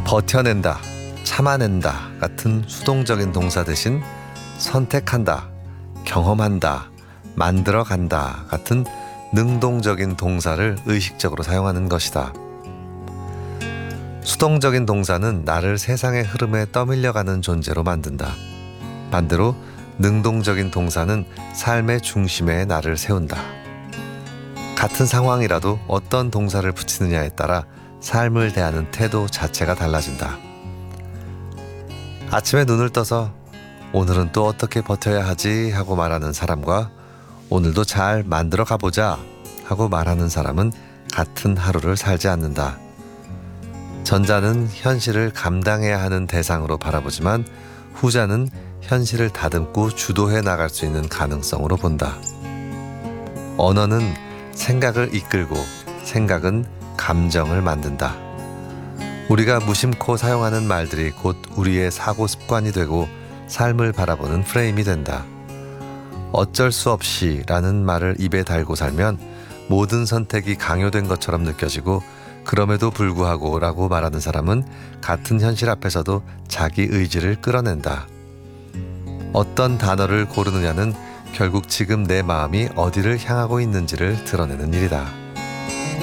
버텨낸다, 참아낸다 같은 수동적인 동사 대신 선택한다, 경험한다, 만들어간다 같은 능동적인 동사를 의식적으로 사용하는 것이다. 수동적인 동사는 나를 세상의 흐름에 떠밀려가는 존재로 만든다. 반대로 능동적인 동사는 삶의 중심에 나를 세운다. 같은 상황이라도 어떤 동사를 붙이느냐에 따라 삶을 대하는 태도 자체가 달라진다. 아침에 눈을 떠서 오늘은 또 어떻게 버텨야 하지 하고 말하는 사람과 오늘도 잘 만들어 가보자 하고 말하는 사람은 같은 하루를 살지 않는다. 전자는 현실을 감당해야 하는 대상으로 바라보지만 후자는 현실을 다듬고 주도해 나갈 수 있는 가능성으로 본다. 언어는 생각을 이끌고 생각은 감정을 만든다. 우리가 무심코 사용하는 말들이 곧 우리의 사고 습관이 되고 삶을 바라보는 프레임이 된다. 어쩔 수 없이 라는 말을 입에 달고 살면 모든 선택이 강요된 것처럼 느껴지고 그럼에도 불구하고 라고 말하는 사람은 같은 현실 앞에서도 자기 의지를 끌어낸다. 어떤 단어를 고르느냐는 결국 지금 내 마음이 어디를 향하고 있는지를 드러내는 일이다.